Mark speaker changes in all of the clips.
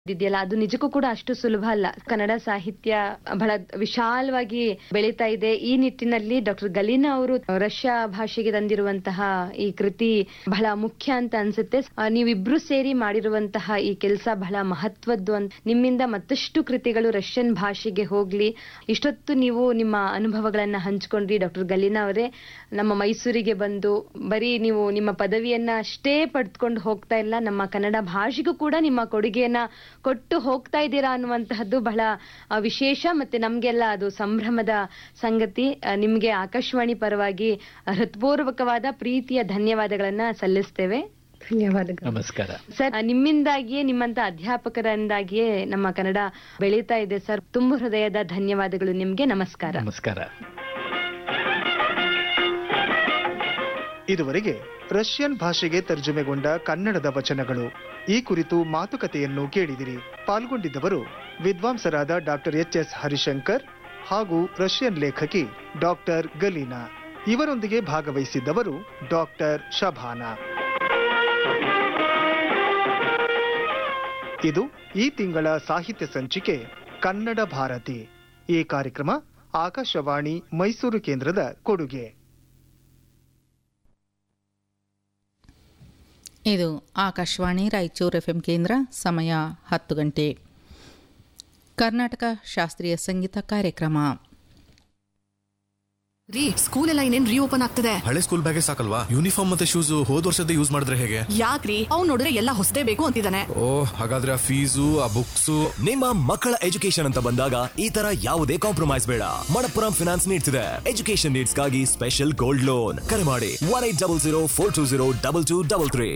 Speaker 1: ಇದೆಯಲ್ಲ ಅದು ನಿಜಕ್ಕೂ ಕೂಡ ಅಷ್ಟು ಸುಲಭ ಅಲ್ಲ. ಕನ್ನಡ ಸಾಹಿತ್ಯ ಬಹಳ ವಿಶಾಲವಾಗಿ ಬೆಳೀತಾ ಇದೆ. ಈ ನಿಟ್ಟಿನಲ್ಲಿ ಡಾಕ್ಟರ್ ಗಲೀನಾ ಅವರು ರಷ್ಯಾ ಭಾಷೆಗೆ ತಂದಿರುವಂತಹ ಈ ಕೃತಿ ಬಹಳ ಮುಖ್ಯ ಅಂತ ಅನ್ಸುತ್ತೆ. ನೀವಿಬ್ರು ಸೇರಿ ಮಾಡಿರುವಂತಹ ಈ ಕೆಲಸ ಬಹಳ ಮಹತ್ವದ್ದು ಅಂತ. ನಿಮ್ಮಿಂದ ಮತ್ತಷ್ಟು ಕೃತಿಗಳು ರಷ್ಯನ್ ಭಾಷೆಗೆ ಹೋಗ್ಲಿ. ಇಷ್ಟೊತ್ತು ನೀವು ನಿಮ್ಮ ಅನುಭವಗಳನ್ನ ಹಂಚ್ಕೊಂಡ್ರಿ ಡಾಕ್ಟರ್ ಗಲೀನಾ ಅವರೇ. ನಮ್ಮ ಮೈಸೂರಿಗೆ ಬಂದು ಬರೀ ನೀವು ನಿಮ್ಮ ಪದವಿಯನ್ನ ಅಷ್ಟೇ ಪಡೆದುಕೊಂಡು ಹೋಗ್ತಾ ಇಲ್ಲ, ನಮ್ಮ ಕನ್ನಡ ಭಾಷೆಗೂ ಕೂಡ ನಿಮ್ಮ ಕೊಡುಗೆಯನ್ನ ಕೊಟ್ಟು ಹೋಗ್ತಾ ಇದ್ದೀರಾ ಅನ್ನುವಂತಹದ್ದು ಬಹಳ ವಿಶೇಷ. ಮತ್ತೆ ನಮ್ಗೆಲ್ಲ ಅದು ಸಂಭ್ರಮದ ಸಂಗತಿ. ನಿಮ್ಗೆ ಆಕಾಶವಾಣಿ ಪರವಾಗಿ ಹೃತ್ಪೂರ್ವಕವಾದ ಪ್ರೀತಿಯ ಧನ್ಯವಾದಗಳನ್ನ ಸಲ್ಲಿಸ್ತೇವೆ.
Speaker 2: ಧನ್ಯವಾದಗಳು.
Speaker 3: ನಮಸ್ಕಾರ
Speaker 1: ಸರ್. ನಿಮ್ಮಿಂದಾಗಿಯೇ, ನಿಮ್ಮಂತ ಅಧ್ಯಾಪಕರಿಂದಾಗಿಯೇ ನಮ್ಮ ಕನ್ನಡ ಬೆಳೀತಾ ಇದೆ ಸರ್. ತುಂಬ ಹೃದಯದ ಧನ್ಯವಾದಗಳು ನಿಮ್ಗೆ. ನಮಸ್ಕಾರ.
Speaker 3: ನಮಸ್ಕಾರ.
Speaker 4: ಇದುವರೆಗೆ ರಷ್ಯನ್ ಭಾಷೆಗೆ ತರ್ಜುಮೆಗೊಂಡ ಕನ್ನಡದ ವಚನಗಳು ಈ ಕುರಿತು ಮಾತುಕತೆಯನ್ನು ಕೇಳಿದಿರಿ. ಪಾಲ್ಗೊಂಡಿದ್ದವರು ವಿದ್ವಾಂಸರಾದ ಡಾಕ್ಟರ್ ಎಚ್.ಎಸ್. ಹರಿಶಂಕರ್ ಹಾಗೂ ರಷ್ಯನ್ ಲೇಖಕಿ ಡಾಕ್ಟರ್ ಗಲೀನಾ. ಇವರೊಂದಿಗೆ ಭಾಗವಹಿಸಿದ್ದವರು ಡಾಕ್ಟರ್ ಶಭಾನಾ. ಇದು ಈ ತಿಂಗಳ ಸಾಹಿತ್ಯ ಸಂಚಿಕೆ ಕನ್ನಡ ಭಾರತಿ. ಈ ಕಾರ್ಯಕ್ರಮ ಆಕಾಶವಾಣಿ ಮೈಸೂರು ಕೇಂದ್ರದ ಕೊಡುಗೆ.
Speaker 5: ಇದು ಆಕಾಶವಾಣಿ ರಾಯಚೂರು ಎಫ್ಎಂ ಕೇಂದ್ರ. ಸಮಯ 10 ಗಂಟೆ. ಕರ್ನಾಟಕ ಶಾಸ್ತ್ರೀಯ ಸಂಗೀತ ಕಾರ್ಯಕ್ರಮ.
Speaker 6: ರೀ, ಸ್ಕೂಲ್ ಎಲ್ಲ ಇನ್ನೇನ್ ರೀಓಪನ್ ಆಗ್ತದೆ.
Speaker 7: ಹಳೆ ಸ್ಕೂಲ್ ಬ್ಯಾಗೇ ಸಾಕಲ್ವಾ? ಯೂನಿಫಾರ್ಮ್ ಮತ್ತೆ ಶೂಸ್ ಹೋದ್ ವರ್ಷದ ಯೂಸ್ ಮಾಡಿದ್ರೆ ಹೇಗೆ?
Speaker 6: ಯಾಕ್ರಿ, ಅವ್ನು ನೋಡಿದ್ರೆ ಎಲ್ಲ ಹೊಸದೇ ಬೇಕು ಅಂತಿದ್ದಾನೆ.
Speaker 7: ಓ, ಹಾಗಾದ್ರೆ ಆ ಫೀಸು, ಆ ಬುಕ್ಸ್.
Speaker 8: ನಿಮ್ಮ ಮಕ್ಕಳ ಎಜುಕೇಶನ್ ಅಂತ ಬಂದಾಗ ಈ ತರ ಯಾವುದೇ ಕಾಂಪ್ರಮೈಸ್ ಬೇಡ. ಮಣಪ್ಪುರಂ ಫಿನಾನ್ಸ್ ನೀಡ್ತಿದೆ ಎಜುಕೇಶನ್ ನೀಡ್ಸ್ ಗಾಗಿ ಸ್ಪೆಷಲ್ ಗೋಲ್ಡ್ ಲೋನ್. ಕರೆ ಮಾಡಿ 1800420223.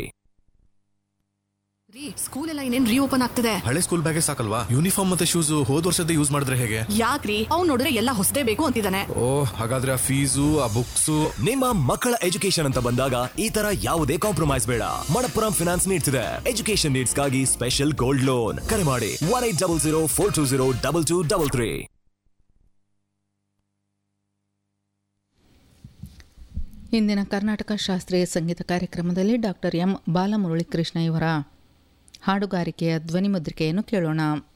Speaker 6: ರೀ, ಸ್ಕೂಲ್ ಎಲ್ಲ ಇನ್ನೇನ್ ರೀಓಪನ್ ಆಗ್ತದೆ.
Speaker 7: ಹಳೆ ಸ್ಕೂಲ್ ಬ್ಯಾಗೇ ಸಾಕಲ್ವಾ? ಯೂನಿಫಾರ್ಮ್ ಮತ್ತೆ ಶೂಸ್ ಹೋದ್ ವರ್ಷದ ಯೂಸ್ ಮಾಡಿದ್ರೆ ಹೇಗೆ?
Speaker 6: ಯಾಕ್ರಿ, ಅವ್ನು ನೋಡಿದ್ರೆ ಎಲ್ಲ ಹೊಸದೇ ಬೇಕು ಅಂತಿದ್ದಾನೆ.
Speaker 7: ಓ, ಹಾಗಾದ್ರೆ ಆ ಫೀಸು, ಆ ಬುಕ್ಸ್.
Speaker 8: ನಿಮ್ಮ ಮಕ್ಕಳ ಎಜುಕೇಶನ್ ಅಂತ ಬಂದಾಗ ಈ ತರ ಯಾವುದೇ ಕಾಂಪ್ರಮೈಸ್ ಬೇಡ. ಮಣಪ್ಪುರಂ ಫಿನಾನ್ಸ್ ನೀಡ್ತಿದೆ ಎಜುಕೇಶನ್ ನೀಡ್ಸ್ ಗಾಗಿ ಸ್ಪೆಷಲ್ ಗೋಲ್ಡ್ ಲೋನ್. ಕರೆ ಮಾಡಿ 1800420223.
Speaker 5: ಇಂದಿನ ಕರ್ನಾಟಕ ಶಾಸ್ತ್ರೀಯ ಸಂಗೀತ ಕಾರ್ಯಕ್ರಮದಲ್ಲಿ ಡಾಕ್ಟರ್ ಎಂ ಬಾಲಮುರಳಿ ಕೃಷ್ಣ ಇವರ ಹಾಡುಗಾರಿಕೆಯ ಧ್ವನಿಮುದ್ರಿಕೆಯನ್ನು ಕೇಳೋಣ.